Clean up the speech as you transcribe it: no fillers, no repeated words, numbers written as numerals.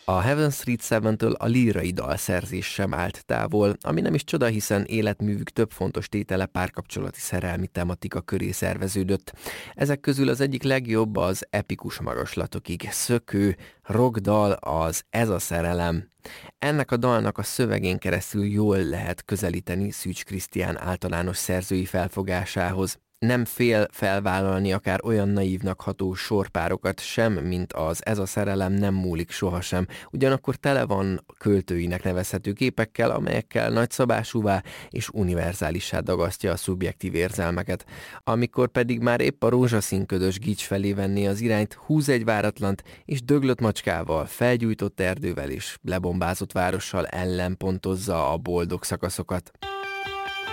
A Heaven Street Seven-től a lírai dalszerzés sem állt távol, ami nem is csoda, hiszen életművük több fontos tétele párkapcsolati szerelmi tematika köré szerveződött. Ezek közül az egyik legjobb az epikus magaslatokig szökő rockdal, az Ez a szerelem. Ennek a dalnak a szövegén keresztül jól lehet közelíteni Szűcs Krisztián általános szerzői felfogásához. Nem fél felvállalni akár olyan naívnak ható sorpárokat sem, mint az Ez a szerelem nem múlik sohasem, ugyanakkor tele van költőinek nevezhető képekkel, amelyekkel nagyszabásúvá és univerzálissá dagasztja a szubjektív érzelmeket. Amikor pedig már épp a rózsaszínködös gics felé venné az irányt, húz egy váratlant, és döglött macskával, felgyújtott erdővel és lebombázott várossal ellenpontozza a boldog szakaszokat.